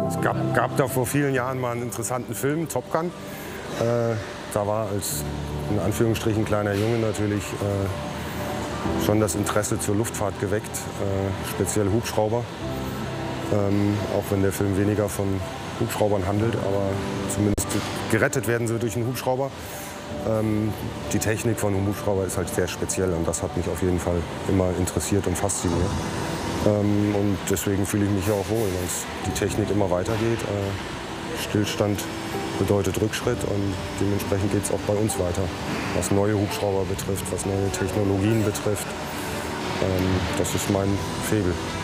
Es gab da vor vielen Jahren mal einen interessanten Film, Top Gun. Da war als in Anführungsstrichen kleiner Junge natürlich schon das Interesse zur Luftfahrt geweckt, speziell Hubschrauber. Auch wenn der Film weniger von Hubschraubern handelt, aber zumindest gerettet werden sie durch einen Hubschrauber. Die Technik von einem Hubschrauber ist halt sehr speziell und das hat mich auf jeden Fall immer interessiert und fasziniert. Und deswegen fühle ich mich ja auch wohl, weil die Technik immer weitergeht. Stillstand bedeutet Rückschritt und dementsprechend geht es auch bei uns weiter, was neue Hubschrauber betrifft, was neue Technologien betrifft. Das ist mein Faible.